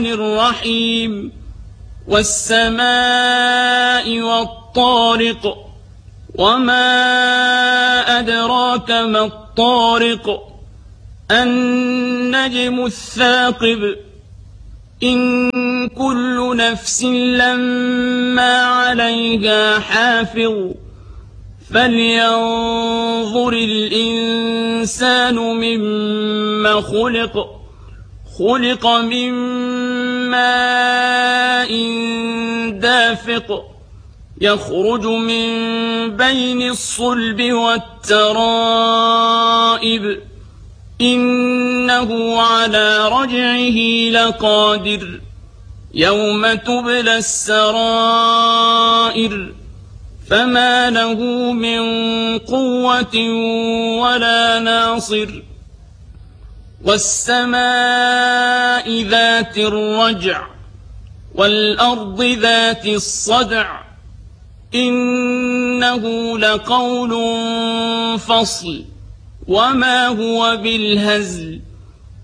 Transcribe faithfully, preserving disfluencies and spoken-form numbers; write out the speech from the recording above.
الرحيم والسماء والطارق وما أدراك ما الطارق النجم الثاقب إن كل نفس لما عليها حافظ فلينظر الإنسان مما خلق خلق من ماء دافق يخرج من بين الصلب والترائب إنه على رجعه لقادر يوم تبلى السرائر فما له من قوة ولا ناصر والسماء ذات الرجع والأرض ذات الصدع إنه لقول فصل وما هو بالهزل